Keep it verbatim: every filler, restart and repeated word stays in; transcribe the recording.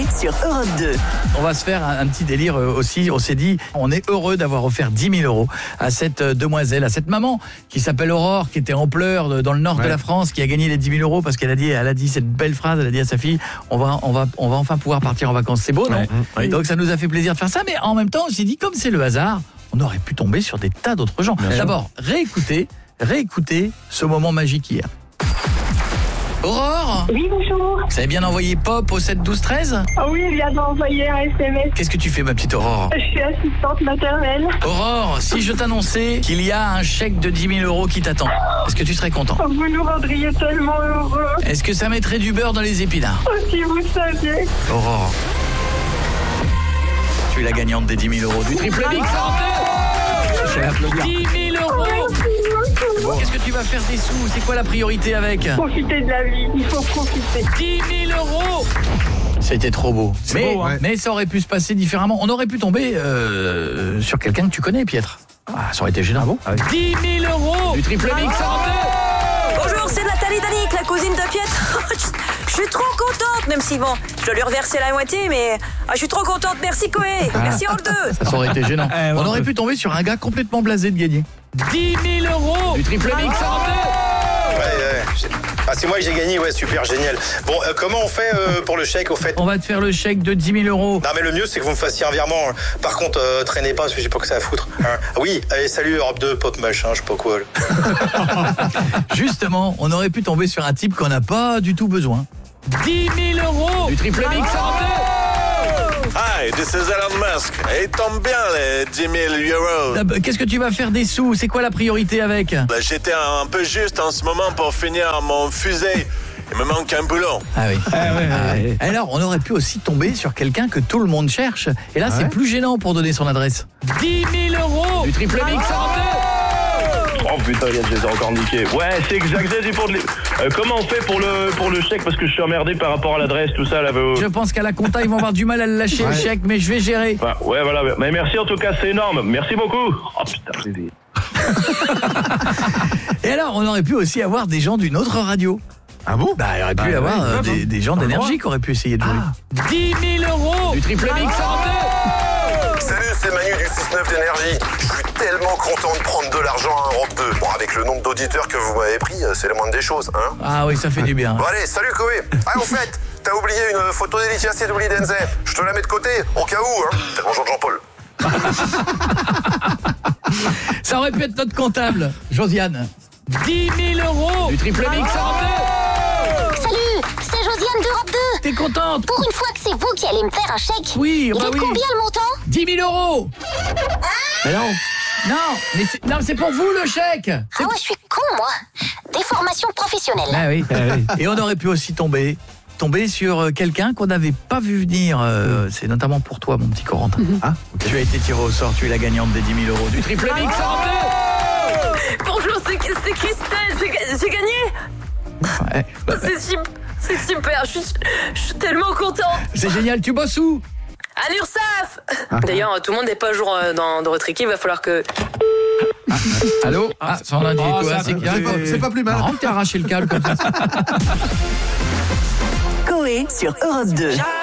Coé sur Europe deux. On va se faire un, un petit délire aussi. On s'est dit, on est heureux d'avoir offert dix mille euros à cette demoiselle, à cette maman qui s'appelle Aurore, qui était en pleurs dans le nord ouais. de la France, qui a gagné les dix mille euros parce qu'elle a dit, elle a dit cette belle phrase, elle a dit à sa fille, on va, on va, on va enfin pouvoir partir en vacances. C'est beau, non ouais. Oui. Donc ça nous a fait plaisir de faire ça, mais en même temps, on s'est dit, comme c'est le hasard, on aurait pu tomber sur des tas d'autres gens. Bien D'abord, réécoutez, réécoutez ce moment magique hier. Aurore ? Oui, bonjour. Vous avez bien envoyé Pop au sept douze treize ? Ah oui, il vient d'envoyer un S M S. Qu'est-ce que tu fais, ma petite Aurore ? Je suis assistante maternelle. Aurore, si je t'annonçais qu'il y a un chèque de dix mille euros qui t'attend, est-ce que tu serais content ? Vous nous rendriez tellement heureux. Est-ce que ça mettrait du beurre dans les épinards ? Oh, si vous saviez. Aurore, tu es la gagnante des dix mille euros du triple mix en deux. Je vais applaudir. dix mille euros. Bon. Qu'est-ce que tu vas faire des sous ? C'est quoi la priorité avec ? Profiter de la vie, il faut profiter. dix mille euros. C'était trop beau. Mais, beau hein. mais ça aurait pu se passer différemment. On aurait pu tomber euh, sur quelqu'un que tu connais, Pietre. Ah, ça aurait été gênant. Ah bon ? dix mille euros du triple mix en deux. Bonjour, c'est Nathalie Danique, la cousine de Pietre. Je suis trop contente, même si bon, je dois lui reverser la moitié, mais ah, je suis trop contente. Merci Coé, ah. merci Hall deux. Ça, ça aurait été gênant. Eh, On aurait pu tomber sur un gars complètement blasé de gagner dix mille euros du triple mix en deux. Ouais, ouais. Ah, c'est moi que j'ai gagné, ouais, super, génial. Bon, euh, comment on fait euh, pour le chèque, au fait ? On va te faire le chèque de dix mille euros. Non, mais le mieux, c'est que vous me fassiez un virement. Par contre, euh, traînez pas, parce que j'ai pas que ça à foutre. Hein. Oui, allez, salut Europe deux, pop machin, je sais pas quoi. Justement, on aurait pu tomber sur un type qu'on n'a pas du tout besoin. dix mille euros du triple mix en deux. Hi, this is Elon Musk. Et il tombe bien les dix mille euros. Qu'est-ce que tu vas faire des sous ? C'est quoi la priorité avec ? Bah, j'étais un peu juste en ce moment pour finir mon fusée. Il me manque un boulot. Ah oui. Ah ouais, ah ouais. Alors, on aurait pu aussi tomber sur quelqu'un que tout le monde cherche. Et là, ah c'est ouais. plus gênant pour donner son adresse. dix mille euros du triple mix en deux. Oh putain, je les ai encore niqués. Ouais, c'est exact, c'est pour les... euh, comment on fait pour le pour le chèque, parce que je suis emmerdé par rapport à l'adresse, tout ça là. Vous... Je pense qu'à la compta ils vont avoir du mal à le lâcher ouais. le chèque, mais je vais gérer. Enfin, ouais, voilà. Mais merci en tout cas, c'est énorme. Merci beaucoup. Oh putain. Et alors, on aurait pu aussi avoir des gens d'une autre radio. Ah bon ? Bah, il aurait pu y bah, avoir ouais, euh, des, des gens d'énergie qui auraient pu essayer de jouer. Ah. dix mille euros du triple mix en deux. Salut, c'est Manu du six neuf d'énergie. Je suis tellement content de prendre de l'argent à Europe deux. Bon, avec le nombre d'auditeurs que vous m'avez pris, c'est le moindre des choses, hein. Ah oui, ça fait du bien. Bon allez, salut Coé. Ah, au fait, t'as oublié une photo d'Elicia Sedouli Denze. Je te la mets de côté, au cas où, hein. T'es bonjour Jean-Paul. Ça aurait pu être notre comptable, Josiane. dix mille euros du triple mix en deux. Salut, c'est Josiane d'Europe deux. T'es contente ? Pour une fois que c'est vous qui allez me faire un chèque. Oui, Il bah est oui. combien le montant ? dix mille euros. Ah mais non, non, mais c'est, non, c'est pour vous le chèque. Ah c'est... ouais, je suis con moi. Déformation professionnelle. Ah oui, ah oui. Et on aurait pu aussi tomber tomber sur quelqu'un qu'on n'avait pas vu venir. Euh, c'est notamment pour toi, mon petit Corentin. Mm-hmm. Ah, okay. Tu as été tiré au sort, tu es la gagnante des dix mille euros du triple mix en deux. Bonjour, c'est, c'est Christelle, j'ai, j'ai gagné. Ouais. C'est, super, c'est super, je suis, je suis tellement contente. C'est génial, tu bosses où ? À l'URSSAF. Ah. D'ailleurs, tout le monde n'est pas jour dans, dans votre équipe, il va falloir que... Ah, allô ? Ah, ça en a dit oh, quoi ? Ça, c'est, c'est, pas, c'est pas plus mal. Marrant que t'as arraché le câble comme ça. Coé sur Europe deux.